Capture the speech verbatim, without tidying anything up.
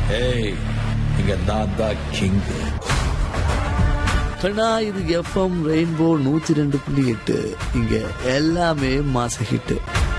ஏய் இங்க நான் தான் கிங். கண்ணா இது எஃப்எம் ரெயின்போ நூத்தி ரெண்டு புள்ளி எட்டு. இங்க எல்லாமே மாச ஹிட்.